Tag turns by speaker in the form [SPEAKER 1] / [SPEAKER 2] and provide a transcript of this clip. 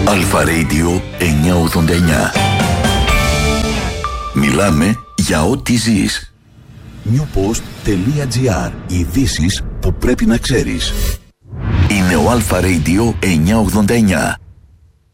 [SPEAKER 1] Αλφα Radio 989. Μιλάμε για ό,τι ζεις. newpost.gr. Ειδήσεις που πρέπει να ξέρεις. Είναι ο Αλφα Radio 989.